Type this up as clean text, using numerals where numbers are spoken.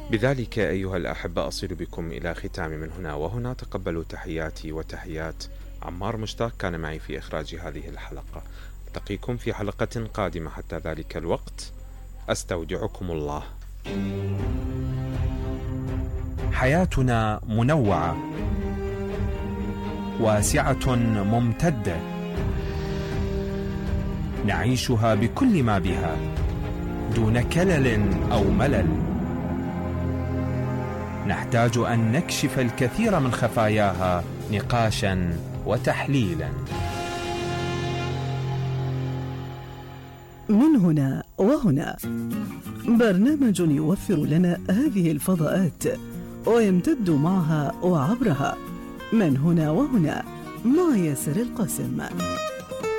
بذلك أيها الأحبة أصل بكم إلى ختام من هنا وهنا. تقبلوا تحياتي وتحيات عمار مشتاق كان معي في إخراج هذه الحلقة. ألتقيكم في حلقة قادمة، حتى ذلك الوقت أستودعكم الله. حياتنا منوعة واسعة ممتدة، نعيشها بكل ما بها دون كلل أو ملل. نحتاج أن نكشف الكثير من خفاياها نقاشا وتحليلا. من هنا وهنا، برنامج يوفر لنا هذه الفضاءات ويمتد معها وعبرها. من هنا وهنا مع ياسر القاسم.